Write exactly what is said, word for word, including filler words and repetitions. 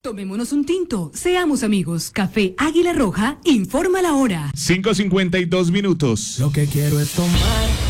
Tomémonos un tinto, seamos amigos. Café Águila Roja, informa la hora. cinco cincuenta y dos minutos. Lo que quiero es tomar